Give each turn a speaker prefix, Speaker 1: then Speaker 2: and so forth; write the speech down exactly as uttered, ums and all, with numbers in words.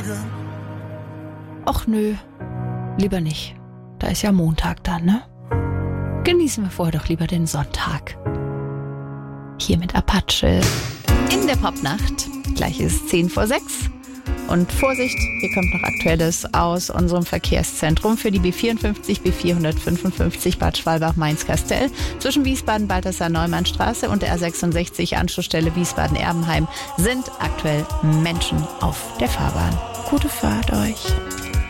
Speaker 1: Och nö, lieber nicht. Da ist ja Montag dann, ne? Genießen wir vorher doch lieber den Sonntag. Hier mit Apache in der Popnacht. Gleich ist zehn vor sechs. Und Vorsicht, hier kommt noch Aktuelles aus unserem Verkehrszentrum für die B vierundfünfzig, B vierhundertfünfundfünfzig Bad Schwalbach-Mainz-Kastel zwischen Wiesbaden-Balthasar-Neumann-Straße und der R sechsundsechzig Anschlussstelle Wiesbaden-Erbenheim sind aktuell Menschen auf der Fahrbahn. Gute Fahrt euch.